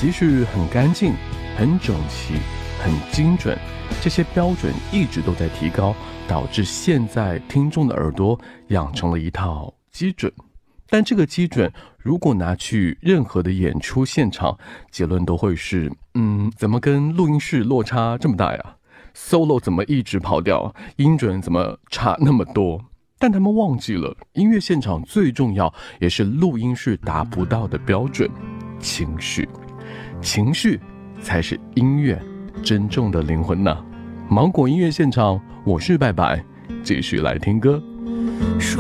即使很干净、很整齐、很精准，这些标准一直都在提高，导致现在听众的耳朵养成了一套基准。但这个基准如果拿去任何的演出现场，结论都会是怎么跟录音室落差这么大呀？ solo 怎么一直跑调？音准怎么差那么多？但他们忘记了，音乐现场最重要也是录音室达不到的标准，情绪。情绪才是音乐真正的灵魂呐。芒果音乐现场，我是拜拜，继续来听歌。 说